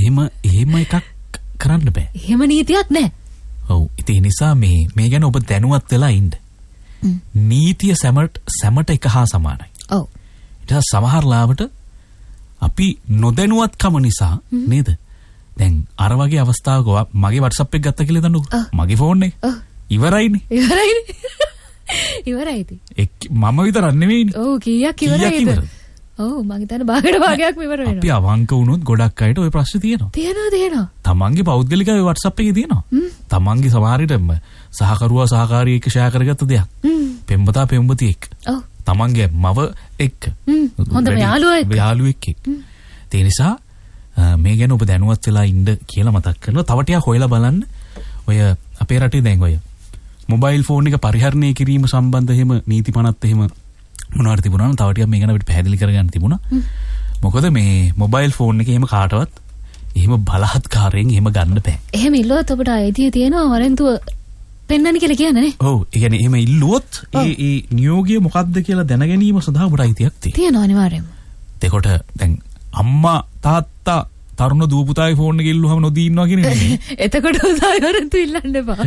එහෙම එකක් කරන්න බෑ. එහෙම නීතියක් නැහැ. ඔව්. ඒ නිසා මේ ගැන ඔබ දැනුවත් වෙලා ඉන්න. නීතිය සැමට එක හා සමානයි. ඔව්. ඊට සමහර ලාවට අපි නොදැනුවත්කම නිසා නේද? දැන් අර වගේ අවස්ථාවක මගේ WhatsApp එක ගත්ත කියලා දන්නකො. මගේ ෆෝන් එක. ඉවරයිනේ. ඉවරයිද? මම විතරක් නෙවෙයිනේ. ඔව් කීයක් ඉවරයිද? ඔව් මං හිතන්නේ භාගයට භාගයක් ඉවර වෙනවා. අපි අවංක වුණොත් ගොඩක් අයට ওই ප්‍රශ්නේ තියෙනවා. තියෙනවා. තමන්ගේ පෞද්ගලික WhatsApp එකේ තියෙනවා. තමන්ගේ සමහරිටම සහකරුවා සහකාරිය එක්ක ෂෙයා කරගත්ත දෙයක්. පෙම්වතා පෙම්වතිය එක්ක. ඔව්. තමන්ගේ මව එක්ක. හොඳම යාළුවෙක් එක්ක. ඒ නිසා මේ ගැන ඔබ දැනුවත් වෙලා ඉන්න කියලා මතක් කරනවා. තව ටිකක් හොයලා බලන්න. ඔය අපේ රටේ දැන් ඔය මොබයිල් ෆෝන් එක පරිහරණය කිරීම සම්බන්ධ එහෙම නීති පනත් එහෙම මොනවාර තිබුණා නම් තව ටිකක් මේ ගැන අපිට පැහැදිලි කරගන්න තිබුණා. මොකද මේ මොබයිල් ෆෝන් එකේ එහෙම කාටවත් එහෙම බලහත්කාරයෙන් එහෙම ගන්න බෑ. එහෙම ඉල්ලුවොත් ඔබට අයිතිය තියෙනවා වරෙන්තුව පෙන්නන්න කියලා කියන්නේ නේ. ඔව්. ඒ කියන්නේ එහෙම ඉල්ලුවොත් ඒ නියෝගය මොකක්ද කියලා දැන ගැනීම සඳහා ඔබට අයිතියක් තියෙනවා අනිවාර්යයෙන්ම. එතකොට දැන් අම්මා තාත්තා තරුණ දුව පුතාගේ ෆෝන් එක ඉල්ලුවම නොදී ඉන්නවා කියන එක නෙමෙයි. එතකොට උදායි වරෙන්තු ඉල්ලන්න එපා.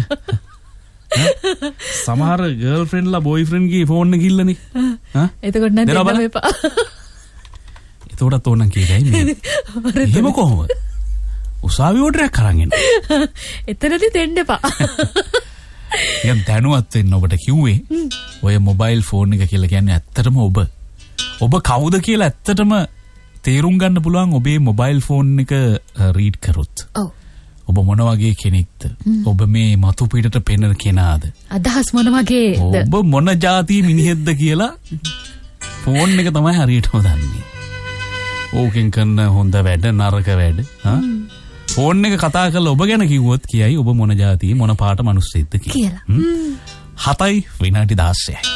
සමහර ගර්ල්ෆ්‍රෙන්ඩ්ලා බොයිෆ්‍රෙන්ඩ්ගේ ෆෝන් එක ඉල්ලනේ. එතකොට නම් දෙන්න එපා. එතකොටත් ඕනනම් කීයයි මේ. එහෙම කොහොමද? උසාවි ඕඩරයක් අරන් එන්න. එතනදී දෙන්න එපා. යම් දැනුවත් වෙන්න ඔබට කිව්වේ ඔය මොබයිල් ෆෝන් එක කියලා කියන්නේ ඇත්තටම ඔබ කවුද කියලා ඇත්තටම තේරුම් ගන්න පුළුවන් ඔබේ මොබයිල් ෆෝන් එක රීඩ් කරොත්. ඔව්. ඔබ මොන වගේ කෙනෙක්ද? ඔබ මේ මතු පිටට පෙනෙන කෙනාද? අදහස් මොන වගේද? ඔබ මොන જાති මිනිහෙක්ද කියලා ෆෝන් එක තමයි හරියටම දන්නේ. ඕකෙන් කරන හොඳ වැඩ නරක වැඩ ෆෝන් එක කතා කරලා ඔබ ගැන කිව්වොත් කියයි ඔබ මොන જાතියි මොන පාට මිනිස්සෙක්ද කියලා. 7:16